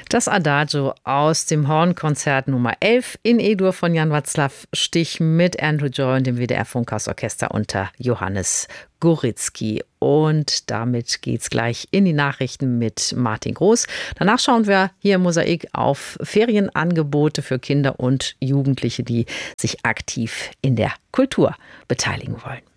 Das Adagio aus dem Hornkonzert Nummer 11 in E-Dur von Jan Václav Stich mit Andrew Joy und dem WDR-Funkhausorchester unter Johannes Goritzky. Und damit geht's gleich in die Nachrichten mit Martin Groß. Danach schauen wir hier im Mosaik auf Ferienangebote für Kinder und Jugendliche, die sich aktiv in der Kultur beteiligen wollen.